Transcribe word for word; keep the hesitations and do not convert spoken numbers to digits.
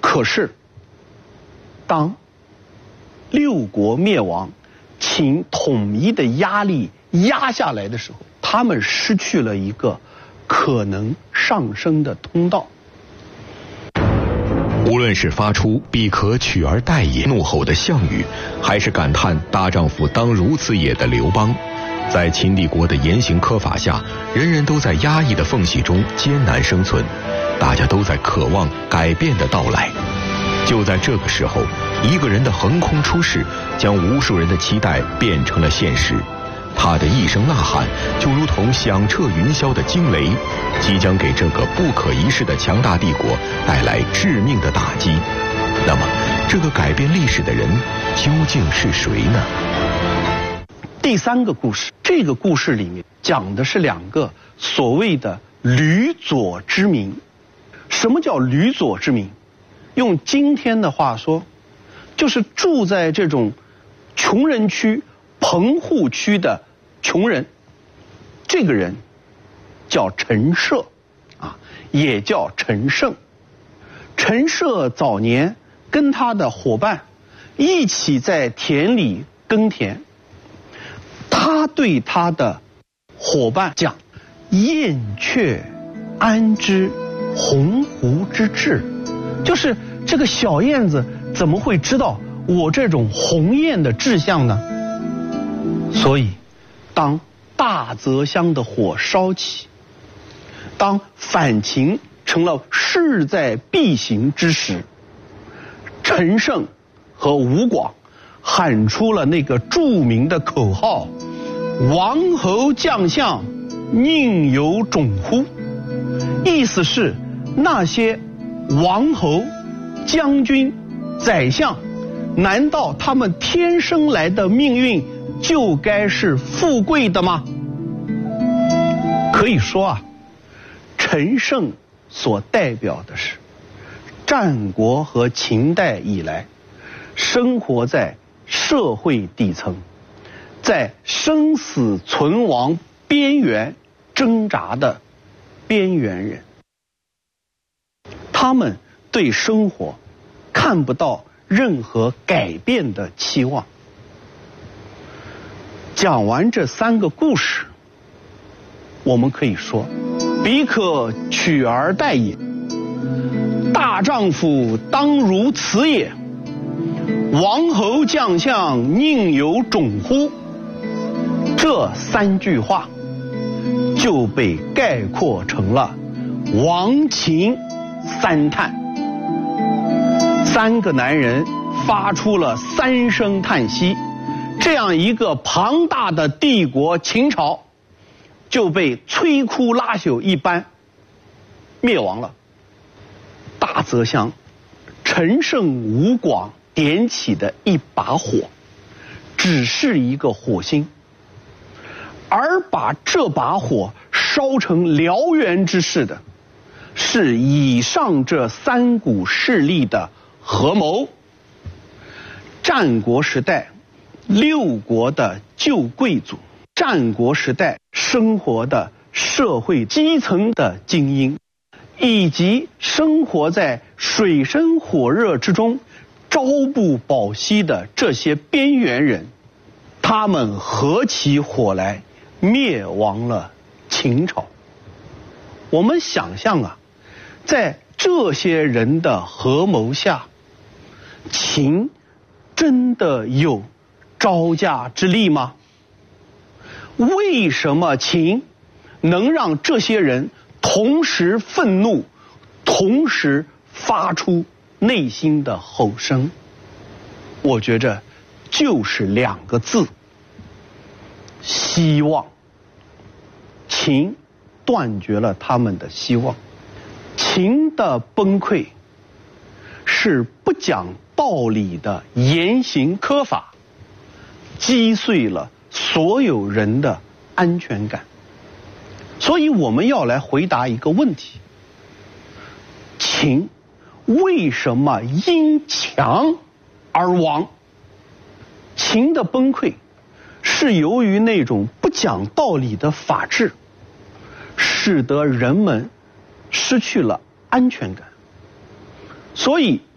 可是，当六国灭亡，秦统一的压力压下来的时候，他们失去了一个可能上升的通道。 无论是发出必可取而代也怒吼的项羽，还是感叹大丈夫当如此也的刘邦，在秦帝国的严刑苛法下，人人都在压抑的缝隙中艰难生存，大家都在渴望改变的到来。就在这个时候，一个人的横空出世，将无数人的期待变成了现实。他的一声呐喊，就如同响彻云霄的惊雷，即将给这个不可一世的强大帝国带来致命的打击。那么，这个改变历史的人究竟是谁呢？ 第三个故事，这个故事里面讲的是两个所谓的吕左之民。什么叫吕左之民？用今天的话说，就是住在这种穷人区、棚户区的穷人。这个人叫陈涉，啊，也叫陈胜。陈涉早年跟他的伙伴一起在田里耕田，他对他的伙伴讲：“燕雀安知鸿鹄之志？”就是这个小燕子怎么会知道我这种鸿雁的志向呢？所以，当大泽乡的火烧起，当反秦成了势在必行之时，陈胜和吴广喊出了那个著名的口号：“王侯将相，宁有种乎？”意思是那些王侯、将军、宰相，难道他们天生来的命运就该是富贵的吗？可以说啊，陈胜所代表的是战国和秦代以来生活在社会底层，在生死存亡边缘挣扎的边缘人。他们对生活看不到任何改变的期望。讲完这三个故事，我们可以说，彼可取而代也，大丈夫当如此也，王侯将相宁有种乎？这三句话就被概括成了亡秦三叹。三个男人发出了三声叹息，这样一个庞大的帝国秦朝就被摧枯拉朽一般灭亡了。大泽乡陈胜吴广点起的一把火，只是一个火星，而把这把火烧成燎原之势的，是以上这三股势力的合谋。战国时代六国的旧贵族，战国时代生活的社会基层的精英，以及生活在水深火热之中朝不保夕的这些边缘人，他们合起伙来灭亡了秦朝。我们想象啊，在这些人的合谋下，秦真的有招架之力吗？为什么秦能让这些人同时愤怒，同时发出内心的吼声？我觉着就是两个字：希望。秦断绝了他们的希望。秦的崩溃是不讲道理的严刑苛法击碎了所有人的安全感。所以我们要来回答一个问题：秦为什么因强而亡？秦的崩溃是由于那种不讲道理的法治，使得人们失去了安全感。所以